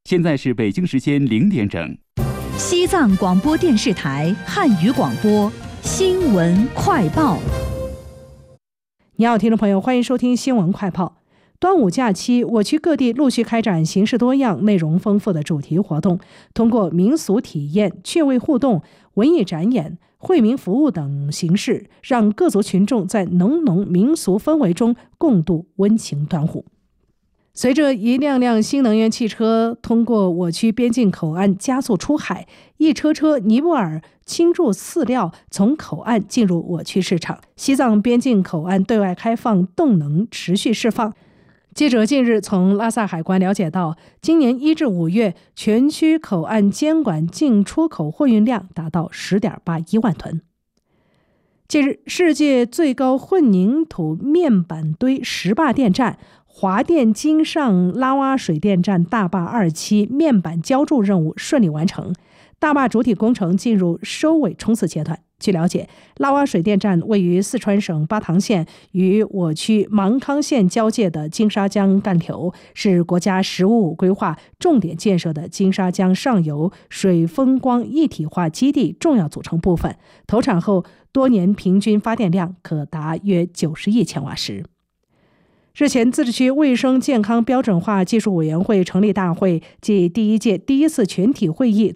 现在是北京时间0点整。 西藏广播电视台汉语广播新闻快报。 你好，听众朋友，欢迎收听新闻快报。端午假期，我区各地陆续开展形式多样、内容丰富的主题活动，通过民俗体验、趣味互动、文艺展演、惠民服务等形式，让各族群众在浓浓民俗氛围中共度温情端午。随着一辆辆新能源汽车通过我区边境口岸加速出海，一车车尼泊尔倾注饲料从口岸进入我区市场，西藏边境口岸对外开放动能持续释放。记者近日从拉萨海关了解到，今年1至5月，全区口岸监管进出口货运量达到10.81万吨。近日，世界最高混凝土面板堆石坝电站华电金上拉洼水电站大坝2期面板浇筑任务顺利完成，大坝主体工程进入收尾冲刺阶段。据了解，拉洼水电站位于四川省巴塘县与我区芒康县交界的金沙江干流，是国家“15+5”规划重点建设的金沙江上游水风光一体化基地重要组成部分。投产后多年平均发电量可达约90亿千瓦时。日前，自治区卫生健康标准化技术委员会成立大会暨第1届第1次全体会议